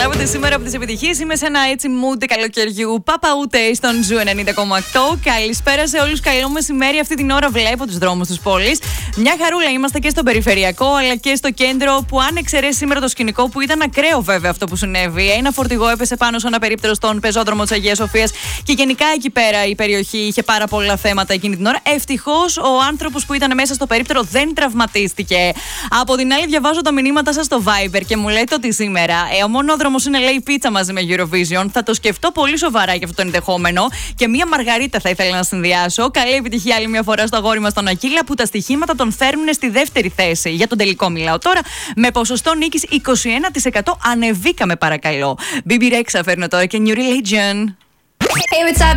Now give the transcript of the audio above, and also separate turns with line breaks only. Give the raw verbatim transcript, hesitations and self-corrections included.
καταλάβετε, σήμερα από τις επιτυχίες είμαι σε ένα έτσι mood καλοκαιριού. Πάπα ούτε στον Ζου ενενήντα κόμμα οκτώ. Καλησπέρα σε όλους. Καλό μεσημέρι. Αυτή την ώρα βλέπω τους δρόμους της πόλης. Μια χαρούλα είμαστε και στο περιφερειακό αλλά και στο κέντρο. Που αν εξαιρέσει σήμερα το σκηνικό που ήταν ακραίο βέβαια αυτό που συνέβη. Ένα φορτηγό έπεσε πάνω σε ένα περίπτερο στον πεζόδρομο της Αγίας Σοφίας. Και γενικά εκεί πέρα η περιοχή είχε πάρα πολλά θέματα εκείνη την ώρα. Ευτυχώς ο άνθρωπος που ήταν μέσα στο περίπτερο δεν τραυματίστηκε. Από την άλλη, διαβάζω τα μηνύματα σας στο Viber και μου λέτε ότι σήμερα ε, ο μονόδρομος είναι, λέει, πίτσα μαζί με Eurovision. Θα το σκεφτώ πολύ σοβαρά για αυτό το ενδεχόμενο και μία μαργαρίτα θα ήθελα να συνδυάσω. Καλή επιτυχία άλλη μια φορά στο αγόρι μας τον Ακύλα που τα στοιχήματα τον φέρνουν στη δεύτερη θέση. Για τον τελικό μιλάω τώρα. Με ποσοστό νίκης είκοσι ένα τοις εκατό ανεβήκαμε, παρακαλώ. μπι μπι Rexha φέρνω τώρα και New Religion.
Hey, what's up?